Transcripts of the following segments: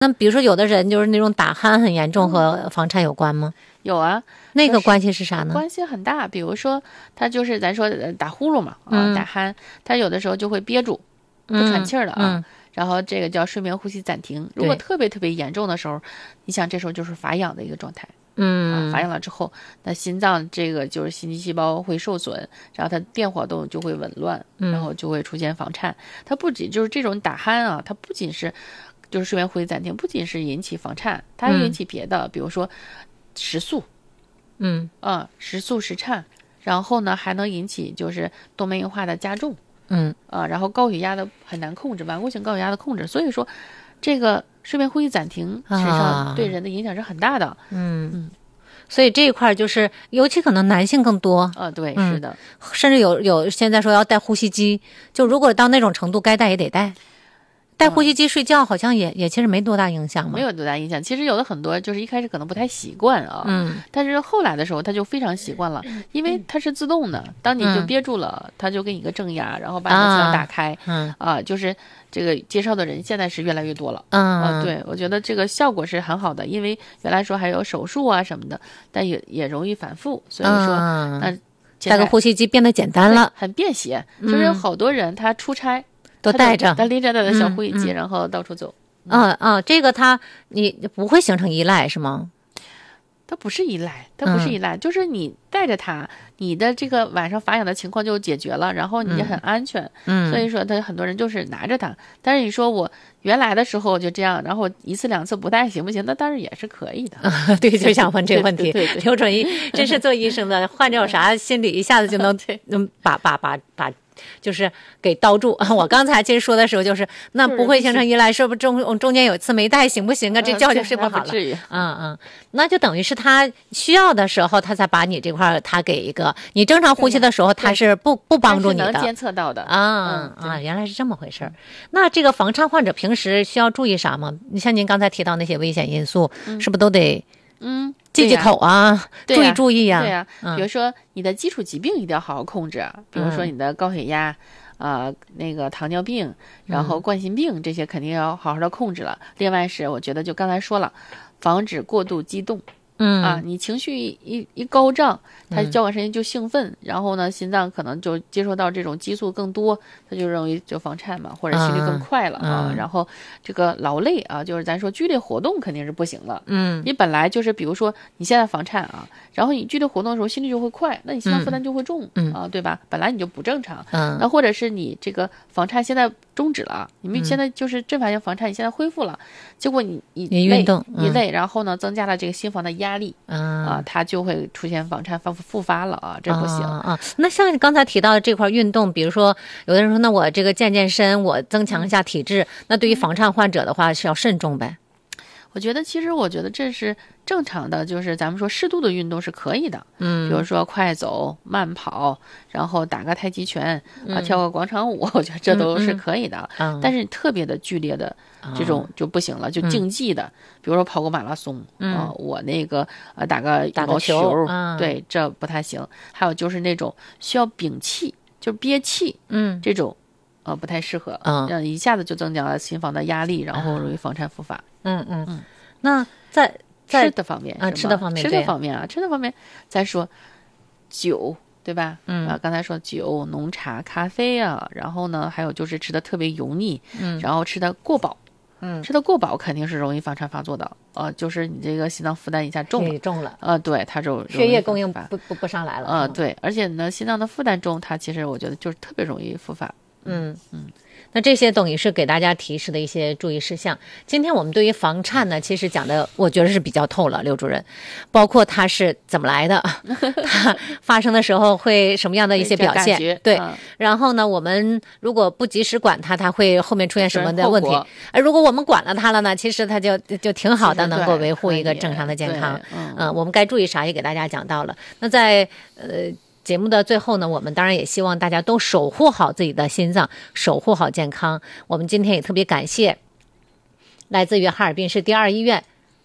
那比如说有的人就是那种打鼾很严重，和房颤有关吗？ 有啊， 那个关系是啥呢？ 关系很大。比如说他就是咱说打呼噜嘛，打鼾，他有的时候就会憋住不喘气儿了啊。然后这个叫睡眠呼吸暂停。如果特别特别严重的时候，你想这时候就是乏氧的一个状态。乏氧了之后，那心脏这个就是心肌细胞会受损，然后它电活动就会紊乱，然后就会出现房颤。它不仅就是这种打鼾啊，它不仅是就是睡眠呼吸暂停，不仅是引起房颤，它还引起别的，比如说食宿，食宿食颤，然后呢还能引起就是动脉硬化的加重，然后高血压的很难控制，顽固性高血压的控制。所以说，这个睡眠呼吸暂停实际上对人的影响是很大的。 所以这一块就是尤其可能男性更多。 对，是的， 甚至有现在说要带呼吸机，就如果到那种程度该带也得带。带呼吸机睡觉好像也其实没多大影响嘛， 没有多大影响。其实有的很多就是一开始可能不太习惯啊，但是后来的时候他就非常习惯了，因为它是自动的，当你就憋住了，它就给你一个正压，然后把你的气道打开，就是这个介绍的人现在是越来越多了，对，我觉得这个效果是很好的，因为原来说还有手术啊什么的，但也容易反复，所以说那带个呼吸机变得简单了， 很便携，就是有好多人他出差。 都带着， 他拎着他的小呼吸机，然后到处走。 这个你不会形成依赖是吗？ 它不是依赖，就是你带着它，你的这个晚上乏氧的情况就解决了，然后你也很安全。所以说他很多人就是拿着它。但是你说我原来的时候就这样，然后1次2次不带行不行？那当然也是可以的。 对，就想问这个问题。刘准医真是做医生的，患者有啥心理一下子就能把就是给叨住。我刚才其实说的时候就是那不会形成依赖，是不是中间有一次没带行不行啊？这觉就睡不好了。那就等于是他需要的时候他才把你这块他给一个，你正常呼吸的时候他是不帮助你的， 能监测到的原来是这么回事。那这个房颤患者平时需要注意啥吗？你像您刚才提到那些危险因素，是不是都得忌口啊，注意啊？ 对呀，比如说你的基础疾病一定要好好控制，比如说你的高血压那个糖尿病，然后冠心病这些肯定要好好的控制了。另外是我觉得就刚才说了，防止过度激动。你情绪一高涨，它交感神经就兴奋，然后呢，心脏可能就接受到这种激素更多，它就容易就房颤嘛，或者心率更快了然后这个劳累啊，就是咱说剧烈活动肯定是不行了。你本来就是比如说你现在房颤然后你剧烈活动的时候心率就会快，那你心脏负担就会重对吧？本来你就不正常。那或者是你这个房颤现在终止了，你们现在就是阵发性房颤，你现在恢复了，结果你运动累，然后呢增加了这个心房的压力它就会出现房颤复发了这不行那像你刚才提到的这块运动，比如说有的人说那我这个健身，我增强一下体质，那对于房颤患者的话是要慎重呗？ 我觉得这是正常的，就是咱们说适度的运动是可以的，比如说快走、慢跑，然后打个太极拳跳个广场舞，我觉得这都是可以的。但是特别的剧烈的这种就不行了，就竞技的，比如说跑个马拉松我那个打个羽毛球，对，这不太行。还有就是那种需要屏气，就是憋气，这种不太适合，一下子就增加了心房的压力，然后容易房颤复发。 那在吃的方面吃的方面再说酒，对吧？刚才说酒、浓茶、咖啡然后呢，还有就是吃的特别油腻，然后吃的过饱，吃的过饱肯定是容易房颤发作的，就是你这个心脏负担一下重了，对，它就血液供应不上来了， 对，而且呢，心脏的负担重，它其实我觉得就是特别容易复发。 那这些等于是给大家提示的一些注意事项。今天我们对于房颤呢，其实讲的我觉得是比较透了，刘主任，包括它是怎么来的，它发生的时候会什么样的一些表现，对。然后呢，我们如果不及时管它，它会后面出现什么的问题？而如果我们管了它了呢，其实它就挺好的，能够维护一个正常的健康。我们该注意啥也给大家讲到了。那在节目的最后呢，我们当然也希望大家都守护好自己的心脏，守护好健康。我们今天也特别感谢来自于哈尔滨市第2医院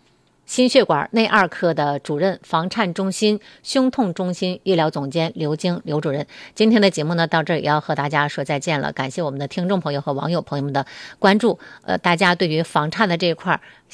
心血管内二科的主任、房颤中心胸痛中心医疗总监刘晶刘主任。今天的节目呢，到这儿也要和大家说再见了。感谢我们的听众朋友和网友朋友们的关注。大家对于房颤的这一块